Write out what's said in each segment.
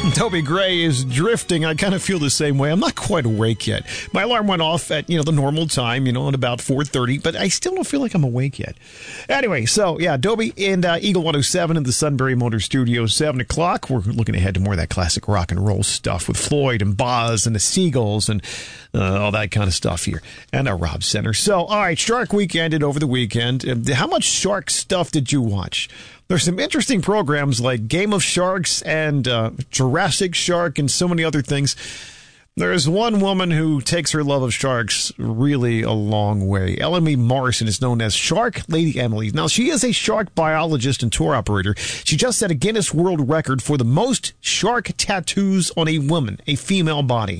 Toby Gray is drifting. I kind of feel the same way. I'm not quite awake yet. My alarm went off at, the normal time, at about 4:30, but I still don't feel like I'm awake yet. Anyway, so, yeah, Toby and Eagle 107 in the Sunbury Motor Studio, 7 o'clock. We're looking ahead to more of that classic rock and roll stuff with Floyd and Boz and the Seagulls and all that kind of stuff here. And our Rob Center. So, all right, Shark Week ended over the weekend. How much shark stuff did you watch? There's some interesting programs like Game of Sharks and Jurassic Shark and so many other things. There's one woman who takes her love of sharks really a long way. Ellen Morrison is known as Shark Lady Emily. Now, she is a shark biologist and tour operator. She just set a Guinness World Record for the most shark tattoos on a woman, a female body.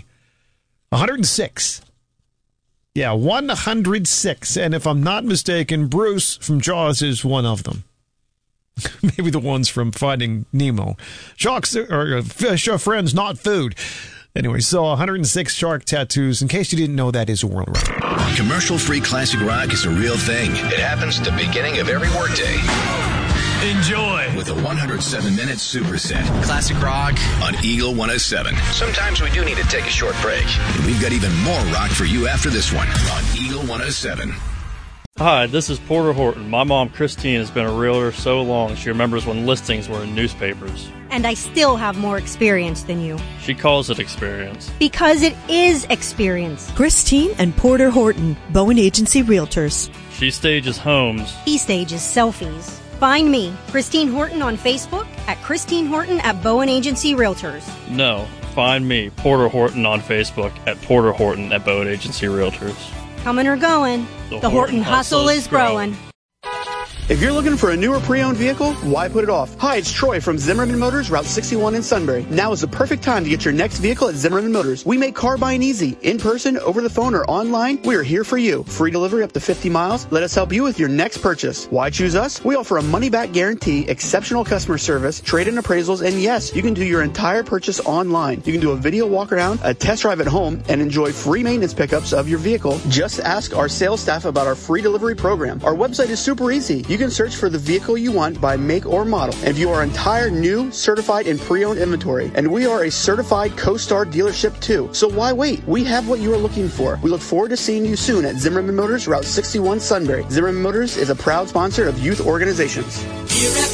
106. Yeah, 106. And if I'm not mistaken, Bruce from Jaws is one of them. Maybe the ones from Finding Nemo. Sharks are fish are friends, not food. Anyway, so 106 shark tattoos. In case you didn't know, that is a world record. Commercial-free classic rock is a real thing. It happens at the beginning of every workday. Enjoy with a 107-minute superset. Classic rock on Eagle 107. Sometimes we do need to take a short break. And we've got even more rock for you after this one on Eagle 107. Hi, this is Porter Horton. My mom, Christine, has been a realtor so long she remembers when listings were in newspapers. And I still have more experience than you. She calls it experience. Because it is experience. Christine and Porter Horton, Bowen Agency Realtors. She stages homes. He stages selfies. Find me, Christine Horton, on Facebook at Christine Horton at Bowen Agency Realtors. No, find me, Porter Horton, on Facebook at Porter Horton at Bowen Agency Realtors. Coming or going, the Horton hustle is growing. If you're looking for a newer pre-owned vehicle, why put it off? Hi, it's Troy from Zimmerman Motors, Route 61 in Sunbury. Now is the perfect time to get your next vehicle at Zimmerman Motors. We make car buying easy. In person, over the phone, or online, we are here for you. Free delivery up to 50 miles. Let us help you with your next purchase. Why choose us? We offer a money-back guarantee, exceptional customer service, trade-in appraisals, and yes, you can do your entire purchase online. You can do a video walk-around, a test drive at home, and enjoy free maintenance pickups of your vehicle. Just ask our sales staff about our free delivery program. Our website is super easy. You can search for the vehicle you want by make or model and view our entire new, certified, and pre-owned inventory. And we are a certified CoStar dealership too. So why wait? We have what you are looking for. We look forward to seeing you soon at Zimmerman Motors, Route 61, Sunbury. Zimmerman Motors is a proud sponsor of youth organizations. Here at